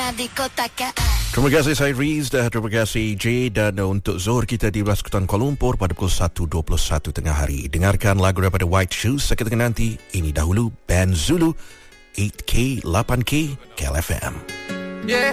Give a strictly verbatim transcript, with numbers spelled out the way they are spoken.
Terima kasih saya Riz dan terima kasih J. Dan untuk Zohor kita di Raskutan Kuala Lumpur pada pukul satu dua puluh satu tengah hari. Dengarkan lagu daripada White Shoes seketika nanti. Ini dahulu Band Zulu eight K, eight K K L F M. Yeah.